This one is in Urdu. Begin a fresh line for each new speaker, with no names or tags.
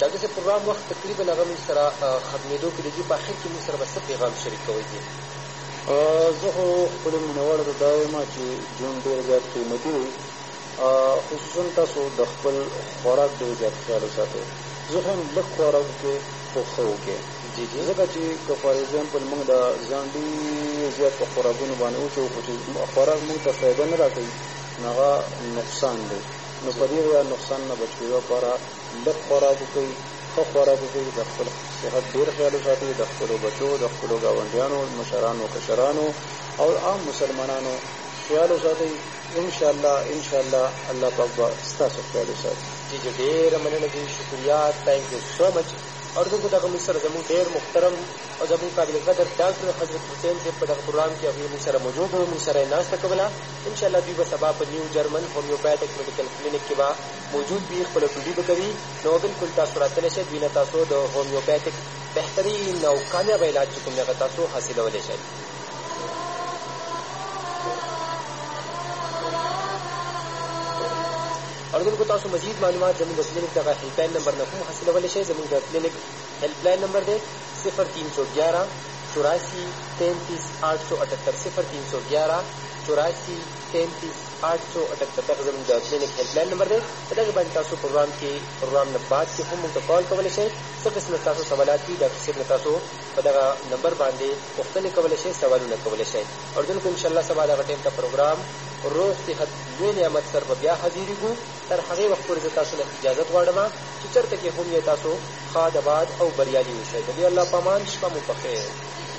ډاکټر صاحب پروګرام وخت تقریبا هغه موږ سره ختمېدو کې دی، په آخر کې موږ سره به څه پیغام شریک کوئ دي؟
زه خو خپلو مینهوالو ته دا وایم چې ژوند ډېر زیات قیمتي دی، خصوصا تاسو د خپل خوراک ډېر زیات خیال وساتئ. زه خو یم لږ خوراک وکړئ خو ښه وکړئ، ځکه چې که فار ایگزامپل موږ د ځان ډېر زیات په خوراکونو باندې وچو خو چې خوراک موږ ته فایده نه راکوي نو هغه نقصان دی. نو په دې نقصان نه بچ کېدو لپاره لږ خوراک وکړئ، ښه خوراک وکړئ، د خپل صحت ډېر خیال وساتئ، د خپلو بچو، د خپلو ګاونډیانو، مشرانو، کشرانو او عام مسلمانانو خیال وساتئ. انشاءالله الله پاک به ستاسو خیال وساتي.
جی ډېره مننه دي، شکریه، تھینک یو سو مچ. اور دغه موږ سره زموږ ډېر محترم او زموږ قابل قدر ډاکټر حضرت حسین صاحب په دغه پروګرام کې هغوی موږ سره موجود وو، موږ سره یې ناسته کوله. انشاءالله دوی به سبا په نیو جرمن هومیوپیتھک میډیکل کلینک کې به موجود وي، خپله ډیوټي به کوي. نو بلکل تاسو راتلی شئ، دوی نه تاسو د هومیوپیتھک بهترین او کامیاب علاج چې کوم هغه تاسو حاصلولی شئ. اور دغه تاسو مزید معلومات زموږ د کلینک دغه هیلپ لاین نمبر نه کوم حاصلولی شئ. زموږ د کلینک هیلپ لاین نمبر دی 0311 84 33 878 0311 84 33 878. دغه زموږ د کلینک هیلپ لاین نمبر دی. په دغه باندې تاسو پروګرام نه بعد کې هم موږ ته کال کولی شئ. څه قسمه تاسو سوالات دي ډاکټر صاحب نه تاسو په دغه نمبر باندې پوښتنې کولی شئ، سوالونه کولی شئ. اردن کو انشاءالله سبا دغه ټیم ته پروګرام روغ صحت لوی نعمت سره به بیا حاضرېږو. تر هغې وخت پورې زه تاسو نه اجازت غواړم چې چېرته کې هم یې تاسو ښاد آباد او بریالي اوسئ. د دې الله په امان، شپه مو په خیر.